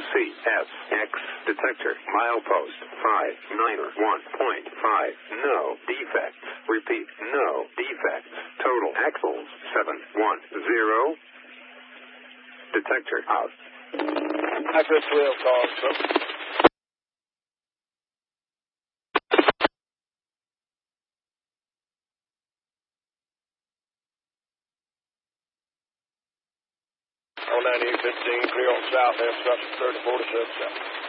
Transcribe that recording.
CSX detector milepost 591.5. No defects. Repeat, no defects. Total axles 710. Detector out. Accurate 12 calls, sir. On 9815, clear on south, obstruction 34 to 7 south.